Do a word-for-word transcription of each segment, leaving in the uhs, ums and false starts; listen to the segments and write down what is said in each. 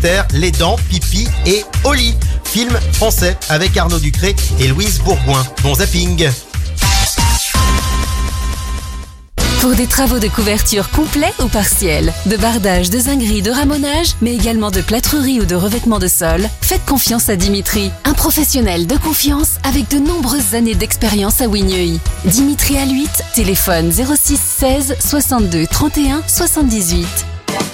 Mystère, Les Dents, Pipi et Oli. Film français avec Arnaud Ducré et Louise Bourgoin. Bon zapping. Pour des travaux de couverture complets ou partiels, de bardage, de zinguerie, de ramonage, mais également de plâtrerie ou de revêtement de sol, faites confiance à Dimitri, un professionnel de confiance avec de nombreuses années d'expérience à Wigneuil. Dimitri à l'huit, téléphone zéro six seize soixante-deux trente et un soixante-dix-huit.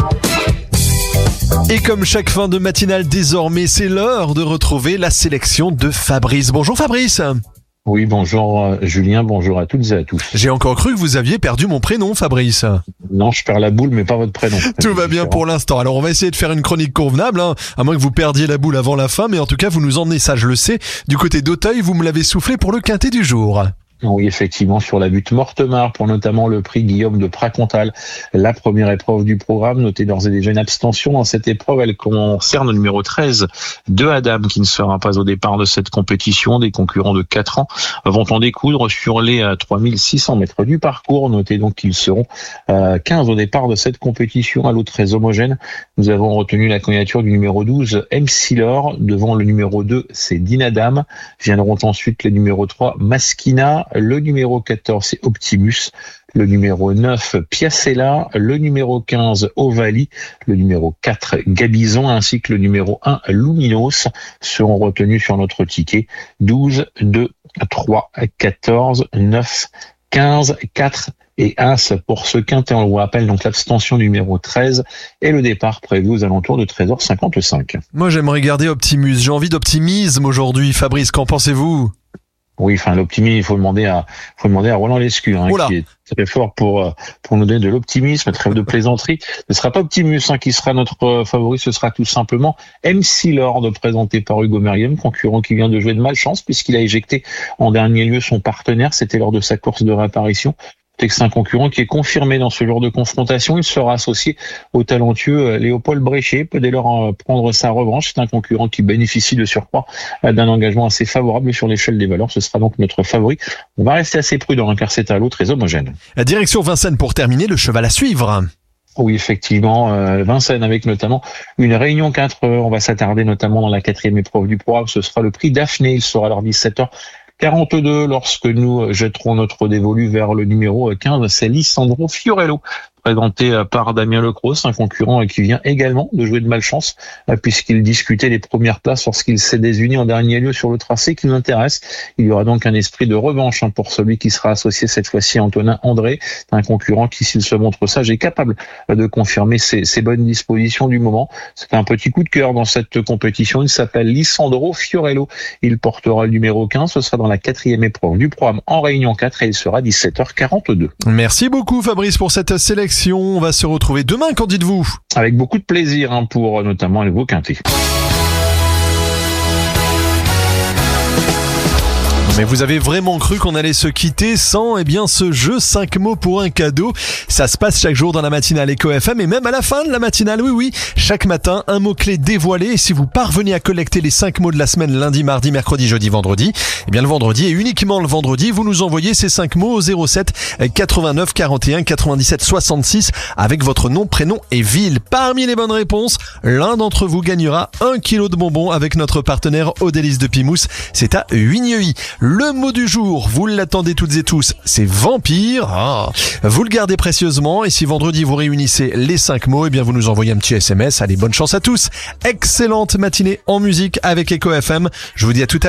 Et comme chaque fin de matinale désormais, c'est l'heure de retrouver la sélection de Fabrice. Bonjour Fabrice. Oui, bonjour euh, Julien, bonjour à toutes et à tous. J'ai encore cru que vous aviez perdu mon prénom, Fabrice. Non, je perds la boule, mais pas votre prénom. Tout va bien pour l'instant. Alors on va essayer de faire une chronique convenable, hein, à moins que vous perdiez la boule avant la fin, mais en tout cas vous nous emmenez, ça je le sais, du côté d'Auteuil, vous me l'avez soufflé pour le quintet du jour. Oui, effectivement, sur la butte Mortemart, pour notamment le prix Guillaume de Pracontal, la première épreuve du programme. Notez d'ores et déjà une abstention dans cette épreuve. Elle concerne le numéro treize de Adam, qui ne sera pas au départ de cette compétition. Des concurrents de quatre ans vont en découdre sur les trois mille six cents mètres du parcours. Notez donc qu'ils seront quinze au départ de cette compétition. À l'eau très homogène, nous avons retenu la candidature du numéro douze, M C Lor. Devant le numéro deux, c'est Dinadam. Viendront ensuite les numéros trois, Maskina. Le numéro quatorze, c'est Optimus. Le numéro neuf, Piacella. Le numéro quinze, Ovalie. Le numéro quatre, Gabizon, ainsi que le numéro un, Luminos, seront retenus sur notre ticket. douze, deux, trois, quatorze, neuf, quinze, quatre et As pour ce quintet. On vous rappelle donc l'abstention numéro treize et le départ prévu aux alentours de treize heures cinquante-cinq. Moi j'aimerais garder Optimus. J'ai envie d'optimisme aujourd'hui. Fabrice, qu'en pensez-vous ? Oui, enfin l'optimisme, il faut demander à, faut demander à Roland Lescure, hein, qui est très fort pour pour nous donner de l'optimisme, trêve de plaisanterie. Ce ne sera pas Optimus hein, qui sera notre favori, ce sera tout simplement M C Lord, présenté par Hugo Meriem, concurrent qui vient de jouer de malchance puisqu'il a éjecté en dernier lieu son partenaire. C'était lors de sa course de réapparition. C'est un concurrent qui est confirmé dans ce genre de confrontation. Il sera associé au talentueux Léopold Bréchet, peut dès lors prendre sa revanche. C'est un concurrent qui bénéficie de surcroît d'un engagement assez favorable sur l'échelle des valeurs. Ce sera donc notre favori. On va rester assez prudent hein, car c'est à l'eau très homogène. La direction Vincennes pour terminer, le cheval à suivre. Oui, effectivement, euh, Vincennes avec notamment une réunion quatre heures. On va s'attarder notamment dans la quatrième épreuve du programme. Ce sera le prix Daphné. Il sera alors dix-sept heures quarante-deux lorsque nous jetterons notre dévolu vers le numéro quinze, c'est Lissandro Fiorello, présenté par Damien Lecros, un concurrent qui vient également de jouer de malchance, puisqu'il discutait les premières places lorsqu'il s'est désuni en dernier lieu sur le tracé qui nous intéresse. Il y aura donc un esprit de revanche pour celui qui sera associé cette fois-ci à Antonin André, un concurrent qui, s'il se montre sage, est capable de confirmer ses, ses bonnes dispositions du moment. C'est un petit coup de cœur dans cette compétition. Il s'appelle Lissandro Fiorello. Il portera le numéro quinze. Ce sera dans la quatrième épreuve du programme en réunion quatre et il sera dix-sept heures quarante-deux. Merci beaucoup Fabrice pour cette sélection. On va se retrouver demain, qu'en dites-vous ? Avec beaucoup de plaisir hein, pour notamment les beaux quintés. Mais vous avez vraiment cru qu'on allait se quitter sans eh bien ce jeu cinq mots pour un cadeau. Ça se passe chaque jour dans la matinale Eco F M et même à la fin de la matinale, oui oui. Chaque matin, un mot-clé dévoilé et si vous parvenez à collecter les cinq mots de la semaine lundi, mardi, mercredi, jeudi, vendredi, eh bien le vendredi et uniquement le vendredi, vous nous envoyez ces cinq mots au zéro sept quatre-vingt-neuf quarante et un quatre-vingt-dix-sept soixante-six avec votre nom, prénom et ville. Parmi les bonnes réponses, l'un d'entre vous gagnera un kilo de bonbons avec notre partenaire Odélis de Pimousse. C'est à Wigneuil. Le mot du jour, vous l'attendez toutes et tous, c'est vampire. Ah. Vous le gardez précieusement et si vendredi vous réunissez les cinq mots, eh bien vous nous envoyez un petit S M S. Allez, bonne chance à tous. Excellente matinée en musique avec Eco F M. Je vous dis à tout à l'heure.